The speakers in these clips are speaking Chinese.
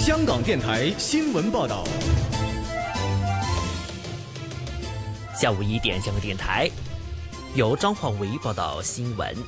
香港电台新闻报道。 下午1点，香港电台由张焕维报道新闻。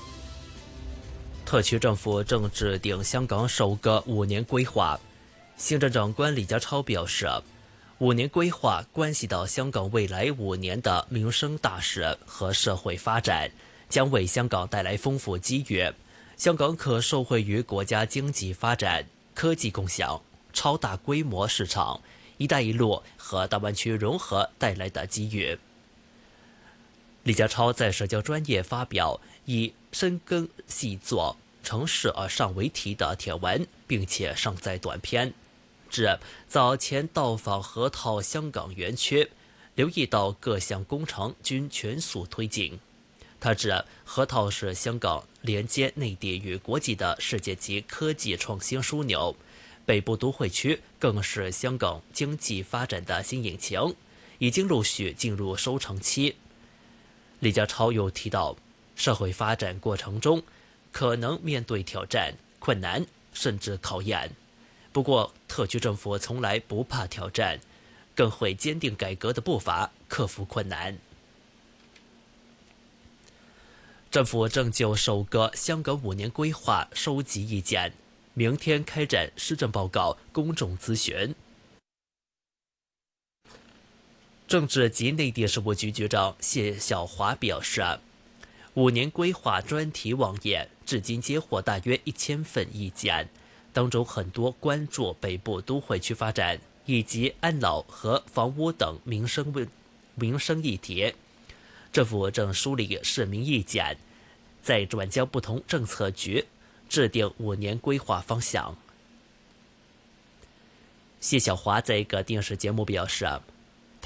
特区政府正制定香港首个5年规划。行政长官李家超表示，5年规划关系到香港未来5年的民生大事和社会发展，将为香港带来丰富机遇。香港可受惠于国家经济发展、科技共享、超大规模市场、一带一路和大湾区融合带来的机遇。李家超在社交专业发表以深耕细作、城市而上为题的帖文，并且上载短片，指早前到访河套香港园区，留意到各项工程均全速推进。他指河套是香港连接内地与国际的世界级科技创新枢纽，北部都会区更是香港经济发展的新引擎，已经陆续进入收成期。李家超又提到，社会发展过程中可能面对挑战、困难甚至考验，不过特区政府从来不怕挑战，更会坚定改革的步伐，克服困难。政府正就首个香港5年规划收集意见，明天开展施政报告公众咨询。政治及内地事务局局长谢晓华表示，5年规划专题网页至今接获大约1000份意见，当中很多关注北部都会区发展以及安老和房屋等民生议题。政府正梳理市民意见，再转交不同政策局制定5年规划方向。谢晓华在一个电视节目表示